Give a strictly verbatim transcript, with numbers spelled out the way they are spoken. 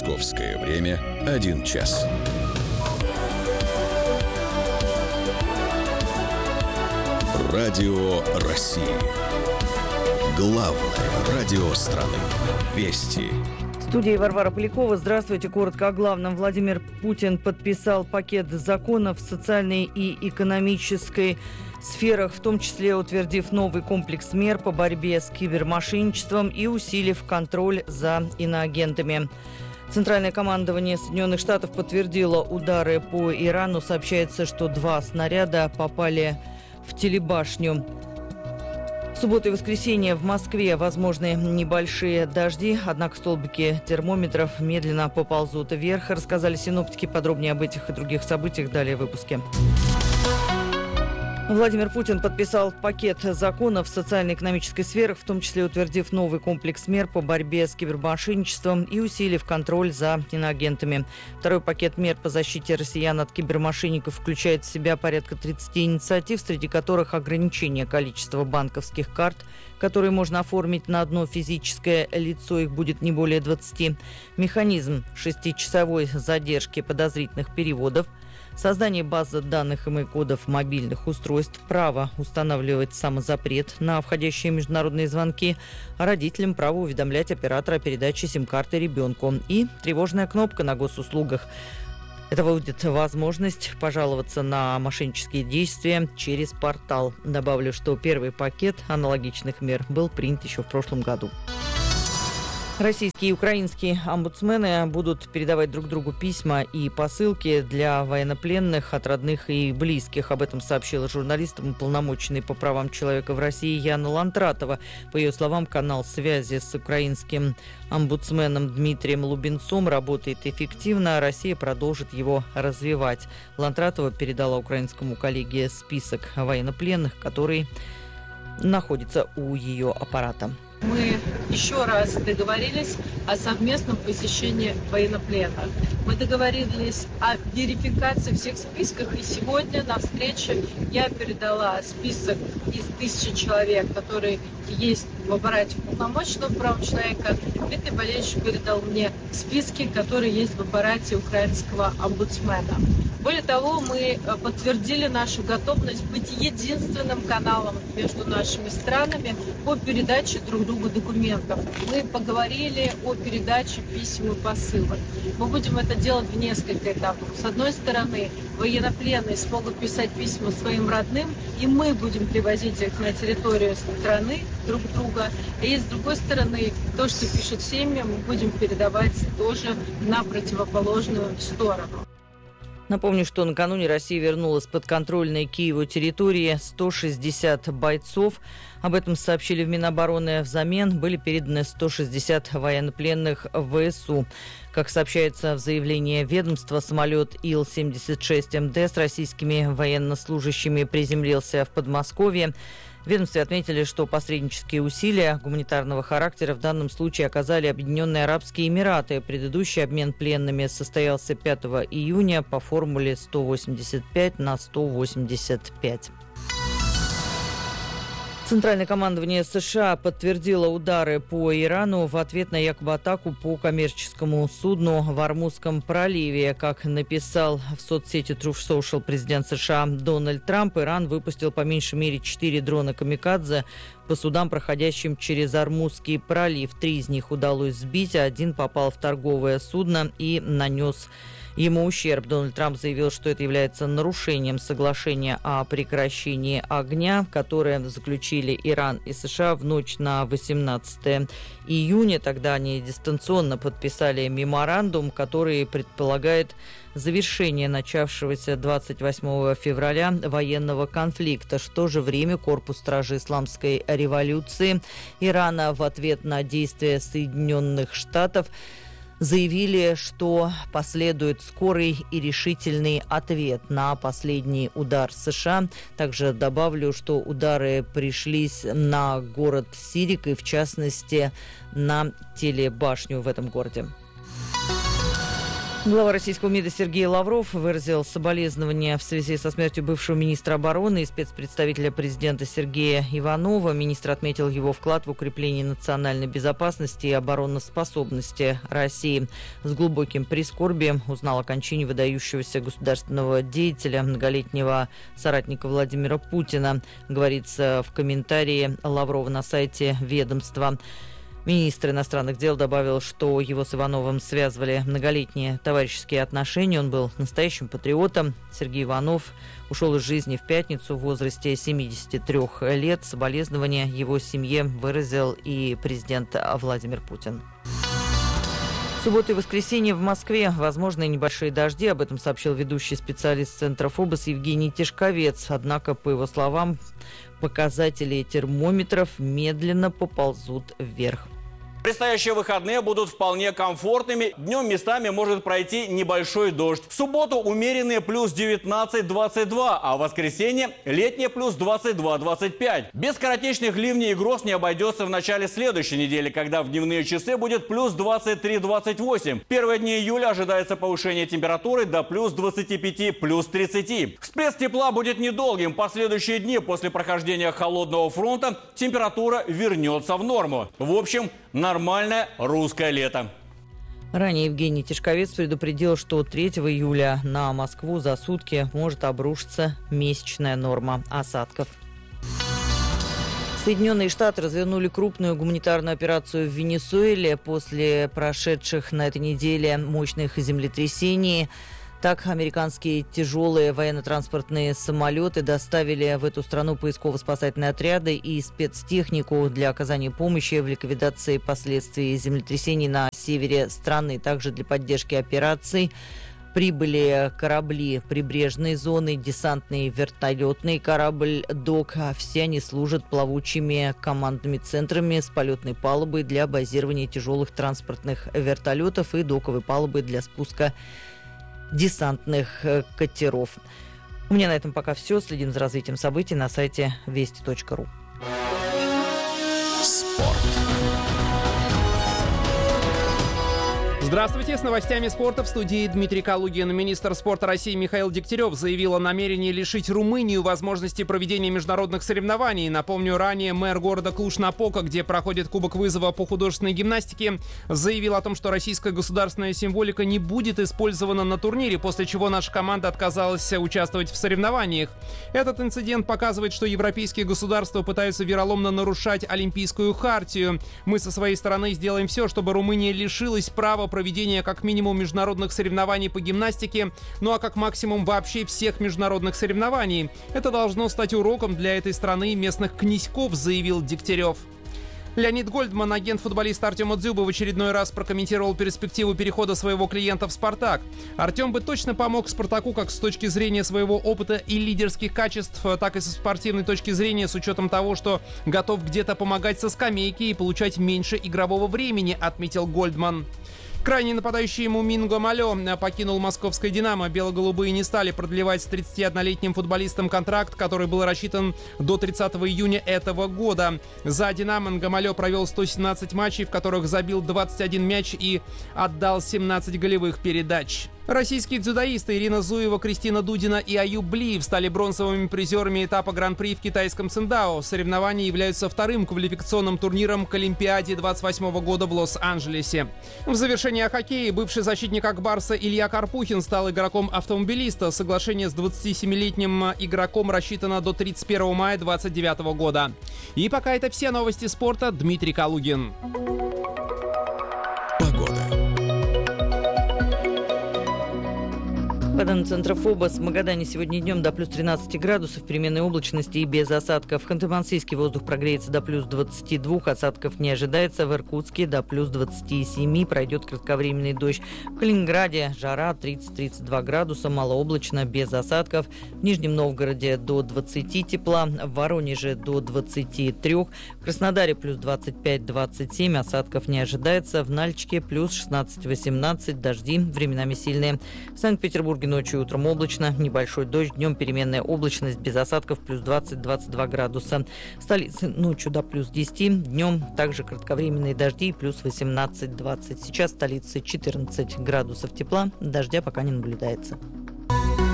Московское время один час. Радио России. Главное радио страны. Вести. В студии Варвара Полякова. Здравствуйте. Коротко о главном. Владимир Путин подписал пакет законов в социальной и экономической сферах, в том числе утвердив новый комплекс мер по борьбе с кибермошенничеством и усилив контроль за иноагентами. Центральное командование Соединенных Штатов подтвердило удары по Ирану. Сообщается, что два снаряда попали в телебашню. В субботу и воскресенье в Москве возможны небольшие дожди, однако столбики термометров медленно поползут вверх, рассказали синоптики. Подробнее об этих и других событиях далее в выпуске. Владимир Путин подписал пакет законов в социально-экономической сферах, в том числе утвердив новый комплекс мер по борьбе с кибермошенничеством и усилив контроль за иноагентами. Второй пакет мер по защите россиян от кибермошенников включает в себя порядка тридцати инициатив, среди которых ограничение количества банковских карт, которые можно оформить на одно физическое лицо, их будет не более двадцати, механизм шестичасовой задержки подозрительных переводов, создание базы данных и кодов мобильных устройств, право устанавливать самозапрет на входящие международные звонки, а родителям право уведомлять оператора о передаче сим-карты ребенку и тревожная кнопка на госуслугах. Это будет возможность пожаловаться на мошеннические действия через портал. Добавлю, что первый пакет аналогичных мер был принят еще в прошлом году. Российские и украинские омбудсмены будут передавать друг другу письма и посылки для военнопленных от родных и близких. Об этом сообщила журналистам уполномоченный по правам человека в России Яна Лантратова. По ее словам, канал связи с украинским омбудсменом Дмитрием Лубенцом работает эффективно, а Россия продолжит его развивать. Лантратова передала украинскому коллеге список военнопленных, который находится у ее аппарата. Мы еще раз договорились о совместном посещении военнопленных. Мы договорились о верификации всех списков, и сегодня на встрече я передала список из тысячи человек, которые есть в аппарате уполномоченного по правам человека. Дмитрий Валерьевич передал мне списки, которые есть в аппарате украинского омбудсмена. Более того, мы подтвердили нашу готовность быть единственным каналом между нашими странами по передаче друг другу документов. Мы поговорили о передаче писем и посылок. Мы будем это делать в несколько этапов. С одной стороны, военнопленные смогут писать письма своим родным, и мы будем привозить их на территорию страны друг друга. И с другой стороны, то, что пишут семьи, мы будем передавать тоже на противоположную сторону. Напомню, что накануне Россия вернула с подконтрольной Киеву территории сто шестьдесят бойцов. Об этом сообщили в Минобороны. Взамен были переданы сто шестьдесят военнопленных в ВСУ. Как сообщается в заявлении ведомства, самолет Ил семьдесят шесть эм дэ с российскими военнослужащими приземлился в Подмосковье. В ведомстве отметили, что посреднические усилия гуманитарного характера в данном случае оказали Объединенные Арабские Эмираты. Предыдущий обмен пленными состоялся пятого июня по формуле сто восемьдесят пять на сто восемьдесят пять. Центральное командование США подтвердило удары по Ирану в ответ на якобы атаку по коммерческому судну в Ормузском проливе. Как написал в соцсети Truth Social президент США Дональд Трамп, Иран выпустил по меньшей мере четыре дрона «Камикадзе» по судам, проходящим через Ормузский пролив. Три из них удалось сбить, а один попал в торговое судно и нанес ему ущерб. Дональд Трамп заявил, что это является нарушением соглашения о прекращении огня, которое заключили Иран и США в ночь на восемнадцатое июня. Тогда они дистанционно подписали меморандум, который предполагает завершение начавшегося двадцать восьмого февраля военного конфликта. В то же время корпус стражи исламской революции Ирана в ответ на действия Соединенных Штатов заявили, что последует скорый и решительный ответ на последний удар США. Также добавлю, что удары пришлись на город Сирик и, в частности, на телебашню в этом городе. Глава российского МИДа Сергей Лавров выразил соболезнования в связи со смертью бывшего министра обороны и спецпредставителя президента Сергея Иванова. Министр отметил его вклад в укрепление национальной безопасности и обороноспособности России. С глубоким прискорбием узнал о кончине выдающегося государственного деятеля, многолетнего соратника Владимира Путина, говорится в комментарии Лаврова на сайте ведомства. Министр иностранных дел добавил, что его с Ивановым связывали многолетние товарищеские отношения. Он был настоящим патриотом. Сергей Иванов ушел из жизни в пятницу в возрасте семидесяти трёх лет. Соболезнования его семье выразил и президент Владимир Путин. В субботу и воскресенье в Москве возможны небольшие дожди. Об этом сообщил ведущий специалист Центра ФОБОС Евгений Тишковец. Однако, по его словам, показатели термометров медленно поползут вверх. Предстоящие выходные будут вполне комфортными. Днем местами может пройти небольшой дождь. В субботу умеренные плюс девятнадцать - двадцать два, а в воскресенье летние плюс двадцать два - двадцать пять. Без скоротечных ливней и гроз не обойдется в начале следующей недели, когда в дневные часы будет плюс двадцать три - двадцать восемь. В первые дни июля ожидается повышение температуры до плюс двадцати пяти - плюс тридцати. Всплеск тепла будет недолгим. Последующие дни после прохождения холодного фронта температура вернется в норму. В общем, нормальное русское лето. Ранее Евгений Тишковец предупредил, что третьего июля на Москву за сутки может обрушиться месячная норма осадков. Соединенные Штаты развернули крупную гуманитарную операцию в Венесуэле после прошедших на этой неделе мощных землетрясений. Так, американские тяжелые военно-транспортные самолеты доставили в эту страну поисково-спасательные отряды и спецтехнику для оказания помощи в ликвидации последствий землетрясений на севере страны. Также для поддержки операций прибыли корабли прибрежной зоны, десантный вертолетный корабль «Док». Все они служат плавучими командными центрами с полетной палубой для базирования тяжелых транспортных вертолетов и доковой палубой для спуска десантных катеров. У меня на этом пока все. Следим за развитием событий на сайте вести точка ру. Спорт. Здравствуйте, с новостями спорта в студии Дмитрий Калугин. Министр спорта России Михаил Дегтярев заявил о намерении лишить Румынию возможности проведения международных соревнований. Напомню, ранее мэр города Клуж-Напока, где проходит Кубок вызова по художественной гимнастике, заявил о том, что российская государственная символика не будет использована на турнире, после чего наша команда отказалась участвовать в соревнованиях. Этот инцидент показывает, что европейские государства пытаются вероломно нарушать Олимпийскую хартию. Мы со своей стороны сделаем все, чтобы Румыния лишилась права проведения как минимум международных соревнований по гимнастике, ну а как максимум вообще всех международных соревнований. Это должно стать уроком для этой страны и местных князьков, заявил Дегтярев. Леонид Гольдман, агент футболиста Артема Дзюбы, в очередной раз прокомментировал перспективу перехода своего клиента в «Спартак». Артем бы точно помог «Спартаку» как с точки зрения своего опыта и лидерских качеств, так и со спортивной точки зрения, с учетом того, что готов где-то помогать со скамейки и получать меньше игрового времени, отметил Гольдман. Крайний нападающий Муминго Малё покинул московское «Динамо». Бело-голубые не стали продлевать с тридцатиоднолетним футболистом контракт, который был рассчитан до тридцатого июня этого года. За «Динамо» Нгамалё провел сто семнадцать матчей, в которых забил двадцать один мяч и отдал семнадцать голевых передач. Российские дзюдоисты Ирина Зуева, Кристина Дудина и Аюб Блиев стали бронзовыми призерами этапа Гран-при в китайском Циндао. Соревнования являются вторым квалификационным турниром к Олимпиаде двадцать восьмого года в Лос-Анджелесе. В завершении о хоккее бывший защитник Акбарса Илья Карпухин стал игроком автомобилиста. Соглашение с двадцатисемилетним игроком рассчитано до тридцать первого мая двадцать девятого года. И пока это все новости спорта. Дмитрий Калугин. По данным Центра ФОБОС, в Магадане сегодня днем до плюс тринадцати градусов, переменной облачности и без осадков. В Ханты-Мансийске воздух прогреется до плюс двадцати двух, осадков не ожидается. В Иркутске до плюс двадцати семи, пройдет кратковременный дождь. В Калининграде жара тридцать — тридцать два градуса, малооблачно, без осадков. В Нижнем Новгороде до двадцати тепла, в Воронеже до двадцати трёх, в Краснодаре плюс двадцать пять — двадцать семь, осадков не ожидается. В Нальчике плюс шестнадцать — восемнадцать, дожди временами сильные. В Санкт-Петербурге Ночью и утром облачно, небольшой дождь, днем переменная облачность, без осадков, плюс двадцать - двадцать два градуса. В столице ночью до плюс десять, днем также кратковременные дожди, плюс восемнадцать - двадцать. Сейчас в столице четырнадцать градусов тепла, дождя пока не наблюдается.